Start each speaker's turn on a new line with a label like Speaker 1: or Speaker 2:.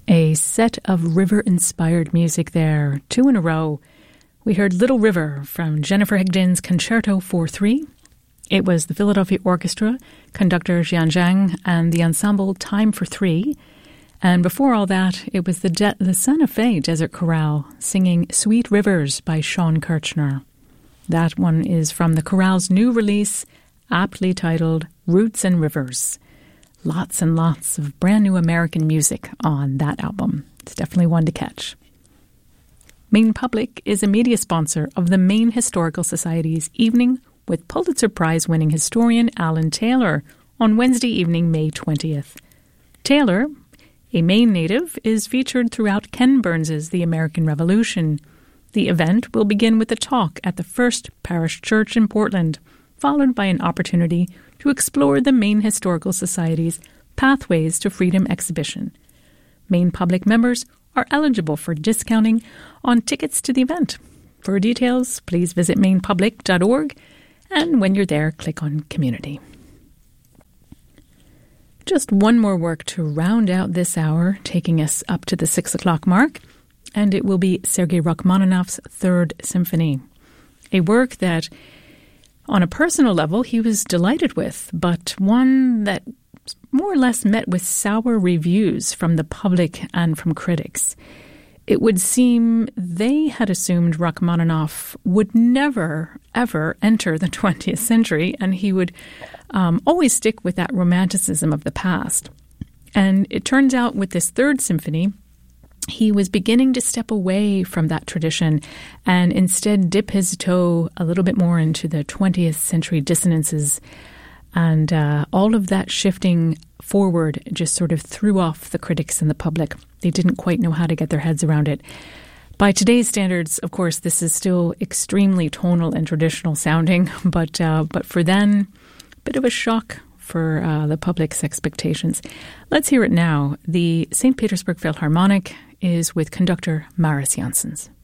Speaker 1: A set of river-inspired music there, 2 in a row. We heard Little River from Jennifer Higdon's Concerto for 3. It was the Philadelphia Orchestra, conductor Jian Zhang, and the ensemble Time for 3. And before all that, it was the Santa Fe Desert Chorale singing Sweet Rivers by Sean Kirchner. That one is from the chorale's new release, aptly titled Roots and Rivers. Lots and lots of brand new American music on that album. It's definitely one to catch. Maine Public is a media sponsor of the Maine Historical Society's Evening with Pulitzer Prize-winning historian Alan Taylor on Wednesday evening, May 20th. Taylor, a Maine native, is featured throughout Ken Burns's The American Revolution. The event will begin with a talk at the First Parish Church in Portland, followed by an opportunity to explore the Maine Historical Society's Pathways to Freedom exhibition. Maine Public members are eligible for discounting on tickets to the event. For details, please visit mainepublic.org, and when you're there, click on Community. Just one more work to round out this hour, taking us up to the 6 o'clock mark, and it will be Sergei Rachmaninoff's Third Symphony, a work that on a personal level, he was delighted with, but one that more or less met with sour reviews from the public and from critics. It would seem they had assumed Rachmaninoff would never, ever enter the 20th century, and he would always stick with that romanticism of the past. And it turns out with this Third Symphony, he was beginning to step away from that tradition and instead dip his toe a little bit more into the 20th century dissonances. And all of that shifting forward just sort of threw off the critics and the public. They didn't quite know how to get their heads around it. By today's standards, of course, this is still extremely tonal and traditional sounding, but for then, a bit of a shock for the public's expectations. Let's hear it now. The St. Petersburg Philharmonic is with conductor Maris Janssens.